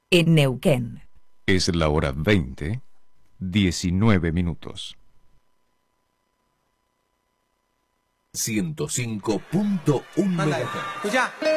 en Neuquén. Es la hora 20, 19 minutos. 105.1 MHz. Escuchá.